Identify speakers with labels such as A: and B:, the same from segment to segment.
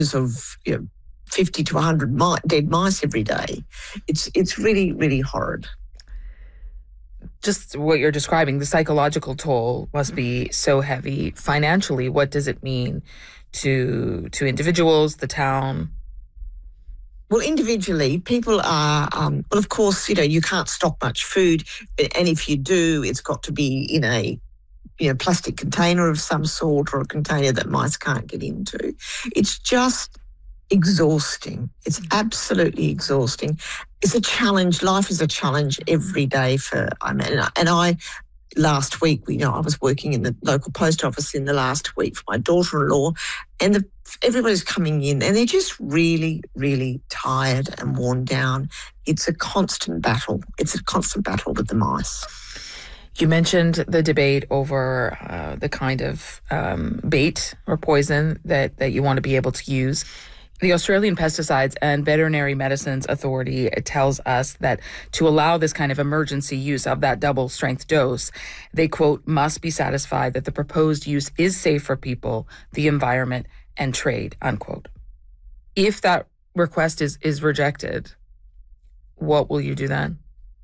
A: of 50 to 100 dead mice every day. It's really, really horrid.
B: Just what you're describing, the psychological toll must be so heavy. Financially, what does it mean to individuals, the town?
A: Well, individually, people are, of course, you can't stock much food. And if you do, it's got to be in a plastic container of some sort, or a container that mice can't get into. It's just exhausting. It's absolutely exhausting. It's a challenge. Life is a challenge every day last week, I was working in the local post office in the last week for my daughter-in-law, and everybody's coming in and they're just really, really tired and worn down. It's a constant battle. It's a constant battle with the mice.
B: You mentioned the debate over the kind of bait or poison that you want to be able to use. The Australian Pesticides and Veterinary Medicines Authority tells us that to allow this kind of emergency use of that double strength dose, they, quote, must be satisfied that the proposed use is safe for people, the environment, and trade, unquote. If that request is rejected, what will you do then?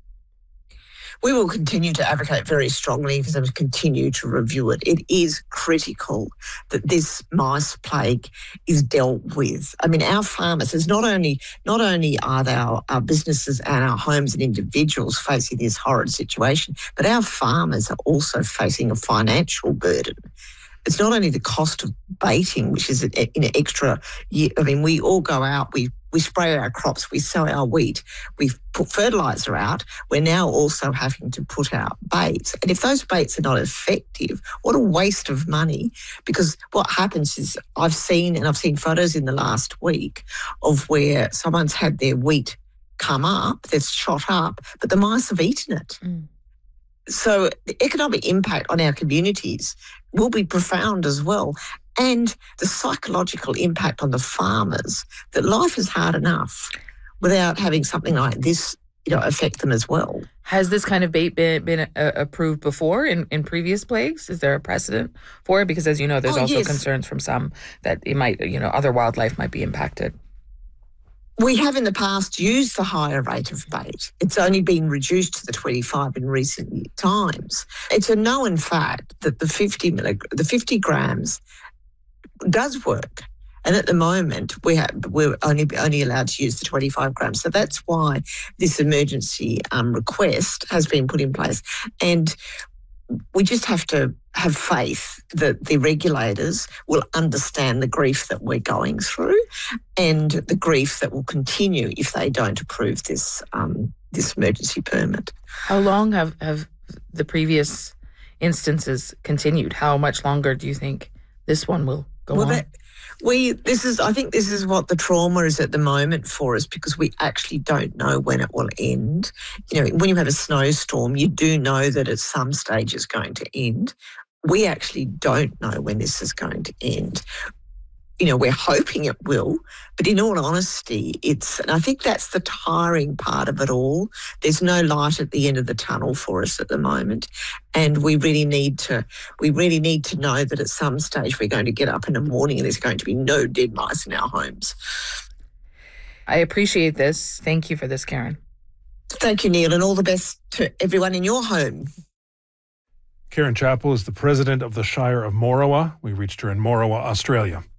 A: We will continue to advocate very strongly for them to continue to review it. It is critical that this mice plague is dealt with. I mean, our farmers, it's not only are our businesses and our homes and individuals facing this horrid situation, but our farmers are also facing a financial burden. It's not only the cost of baiting, which is an extra year. I mean, we all go out, we spray our crops, we sow our wheat, we put fertiliser out. We're now also having to put out baits. And if those baits are not effective, what a waste of money. Because what happens is I've seen photos in the last week of where someone's had their wheat come up, that's shot up, but the mice have eaten it. Mm. So the economic impact on our communities will be profound as well. And the psychological impact on the farmers, that life is hard enough without having something like this, affect them as well.
B: Has this kind of bait been approved before in previous plagues? Is there a precedent for it? Because as you know, there's also concerns from some that it might, other wildlife might be impacted.
A: We have in the past used the higher rate of bait. It's only been reduced to the 25 in recent times. It's a known fact that the 50 grams does work. And at the moment, we're only allowed to use the 25 grams. So that's why this emergency request has been put in place. And we just have to have faith that the regulators will understand the grief that we're going through and the grief that will continue if they don't approve this emergency permit.
B: How long have the previous instances continued? How much longer do you think this one will go on?
A: I think this is what the trauma is at the moment for us, because we actually don't know when it will end. When you have a snowstorm, you do know that at some stage it's going to end. We actually don't know when this is going to end. We're hoping it will, but in all honesty, and I think that's the tiring part of it all. There's no light at the end of the tunnel for us at the moment. And we really need to know that at some stage we're going to get up in the morning and there's going to be no dead mice in our homes.
B: I appreciate this. Thank you for this, Karen.
A: Thank you, Neil, and all the best to everyone in your home.
C: Karen Chappell is the president of the Shire of Morawa. We reached her in Morawa, Australia.